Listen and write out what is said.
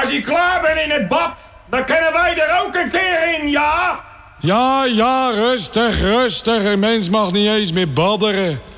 Als je klaar bent in het bad, dan kunnen wij er ook een keer in, ja? Ja, rustig. Een mens mag niet eens meer badderen.